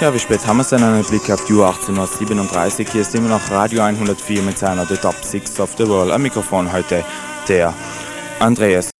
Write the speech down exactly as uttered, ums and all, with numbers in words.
Ja, wie spät haben wir es denn? Einen Blick auf die Uhr, achtzehn Uhr siebenunddreißig. Hier ist immer noch Radio hundertvier mit seiner The Top six of the World. Am Mikrofon heute der Andreas.